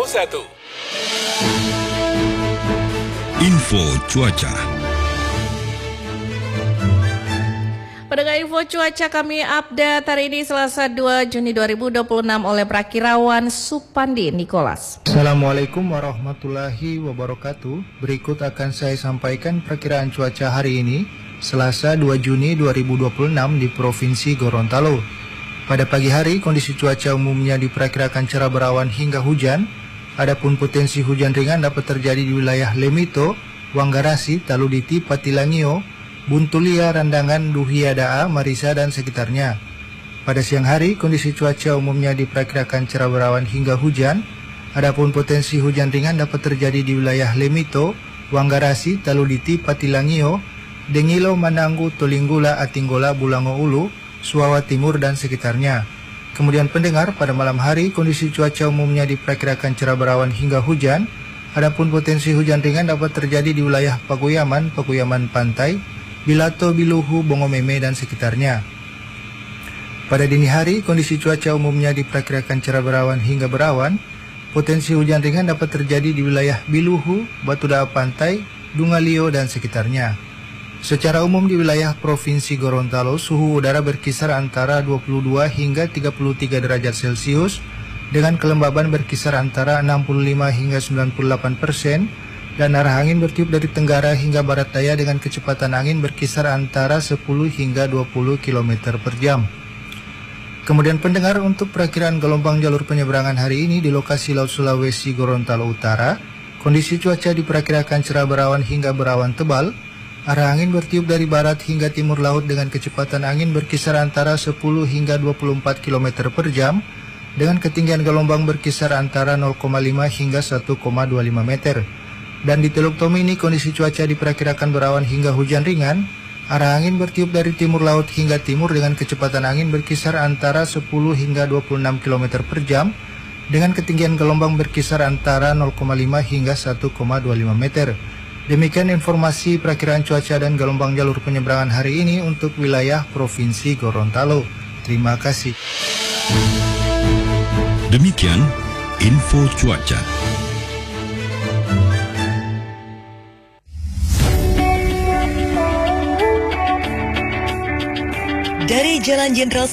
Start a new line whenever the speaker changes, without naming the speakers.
Info cuaca.
Pendengar info cuaca kami update hari ini Selasa 2 Juni 2026 oleh Prakirawan Supandi Nikolas.
Assalamualaikum warahmatullahi wabarakatuh. Berikut akan saya sampaikan perkiraan cuaca hari ini Selasa 2 Juni 2026 di Provinsi Gorontalo. Pada pagi hari kondisi cuaca umumnya diperkirakan cerah berawan hingga hujan. Adapun potensi hujan ringan dapat terjadi di wilayah Lemito, Wanggarasi, Taluditi, Patilangio, Buntulia, Randangan, Duhiadaa, Marisa dan sekitarnya. Pada siang hari kondisi cuaca umumnya diperkirakan cerah berawan hingga hujan. Adapun potensi hujan ringan dapat terjadi di wilayah Lemito, Wanggarasi, Taluditi, Patilangio, Dengilo, Mananggu, Tolinggula, Atinggola, Bulango Ulu, Suawa Timur dan sekitarnya. Kemudian pendengar, pada malam hari kondisi cuaca umumnya diperkirakan cerah berawan hingga hujan. Adapun potensi hujan ringan dapat terjadi di wilayah Pakuyaman, Pakuyaman Pantai, Bilato, Biluhu, Bongomeme dan sekitarnya. Pada dini hari kondisi cuaca umumnya diperkirakan cerah berawan hingga berawan. Potensi hujan ringan dapat terjadi di wilayah Biluhu, Batudaa Pantai, Dungalio dan sekitarnya. Secara umum di wilayah Provinsi Gorontalo, suhu udara berkisar antara 22 hingga 33 derajat Celcius, dengan kelembaban berkisar antara 65 hingga 98%, dan arah angin bertiup dari tenggara hingga barat daya dengan kecepatan angin berkisar antara 10 hingga 20 km per jam. Kemudian pendengar, untuk perakiraan gelombang jalur penyeberangan hari ini di lokasi Laut Sulawesi Gorontalo Utara, kondisi cuaca diperkirakan cerah berawan hingga berawan tebal. Arah angin bertiup dari barat hingga timur laut dengan kecepatan angin berkisar antara 10 hingga 24 km per jam, dengan ketinggian gelombang berkisar antara 0,5 hingga 1,25 meter. Dan di Teluk Tomini kondisi cuaca diperkirakan berawan hingga hujan ringan. Arah angin bertiup dari timur laut hingga timur dengan kecepatan angin berkisar antara 10 hingga 26 km per jam, dengan ketinggian gelombang berkisar antara 0,5 hingga 1,25 meter. Demikian informasi perakiraan cuaca dan gelombang jalur penyeberangan hari ini untuk wilayah Provinsi Gorontalo. Terima kasih.
Demikian info cuaca.
Dari Jalan Jenderal